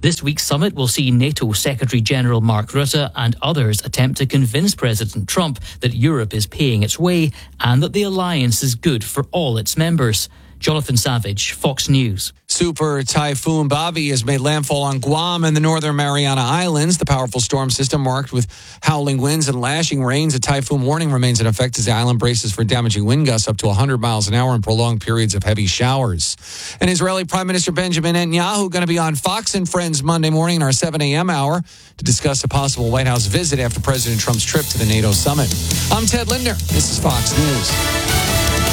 This week's summit will see NATO Secretary-General Mark Rutte and others attempt to convince President Trump that Europe is paying its way and that the alliance is good for all its members. Jonathan Savage, Fox News. Super Typhoon Bobby has made landfall on Guam and the Northern Mariana Islands. The powerful storm system marked with howling winds and lashing rains. A typhoon warning remains in effect as the island braces for damaging wind gusts up to 100 miles an hour and prolonged periods of heavy showers. And Israeli Prime Minister Benjamin Netanyahu going to be on Fox and Friends Monday morning in our 7 a.m. hour to discuss a possible White House visit after President Trump's trip to the NATO summit. I'm Ted Linder. This is Fox News.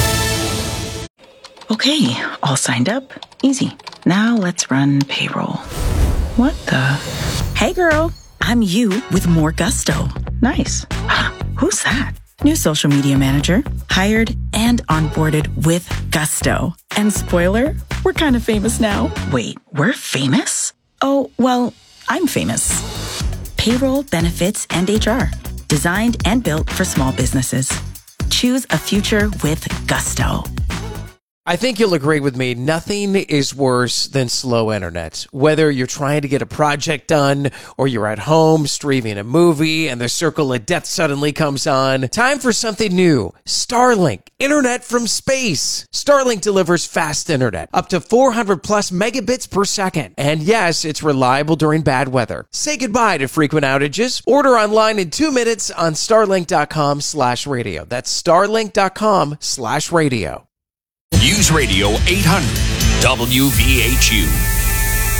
Okay, all signed up. Easy. Now let's run payroll. What the? Hey girl, I'm you with more gusto. Nice. Who's that? New social media manager. Hired and onboarded with gusto. And spoiler, we're kind of famous now. Wait, we're famous? Oh, well, I'm famous. Payroll, benefits, and HR. Designed and built for small businesses. Choose a future with gusto. I think you'll agree with me, nothing is worse than slow internet. Whether you're trying to get a project done or you're at home streaming a movie and the circle of death suddenly comes on, time for something new. Starlink, internet from space. Starlink delivers fast internet, up to 400 plus megabits per second. And yes, it's reliable during bad weather. Say goodbye to frequent outages. Order online in 2 minutes on starlink.com/radio. That's starlink.com/radio. News Radio 800 WVHU.